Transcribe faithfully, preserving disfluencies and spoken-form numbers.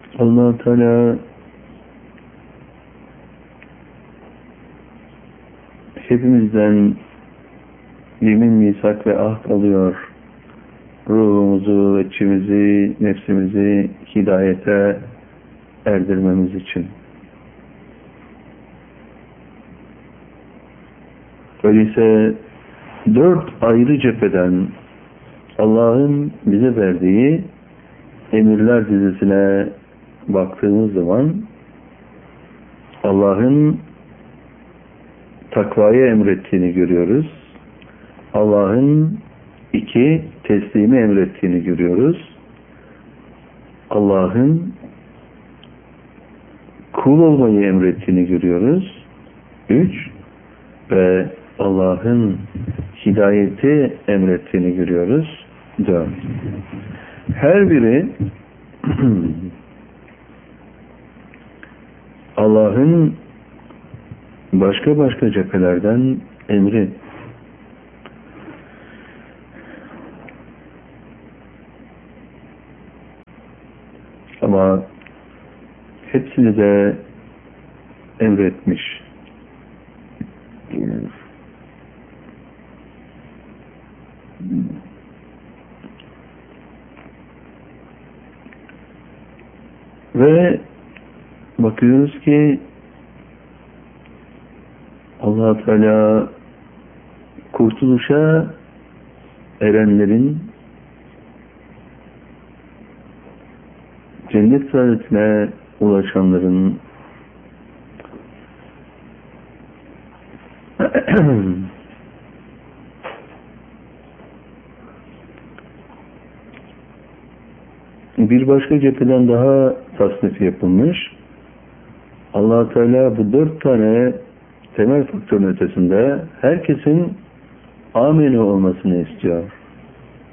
Allah Teala hepimizden yemin, misak ve ahd alıyor. Ruhumuzu ve içimizi, nefsimizi hidayete erdirmemiz için. Öyleyse dört ayrı cepheden Allah'ın bize verdiği emirler dizisine baktığımız zaman Allah'ın takvayı emrettiğini görüyoruz. Allah'ın iki, teslimi emrettiğini görüyoruz. Allah'ın kul olmayı emrettiğini görüyoruz. Üç, ve Allah'ın hidayeti emrettiğini görüyoruz. Dört. Her biri Allah'ın başka başka cephelerden emri. Ama hepsini de emretmiş. Ve bakıyoruz ki Allah Teala kurtuluşa erenlerin, cennet saadetine ulaşanların bir başka cepheden daha tasnif yapılmış. Allah Teala bu dört tane temel faktörün ötesinde herkesin ameli olmasını istiyor.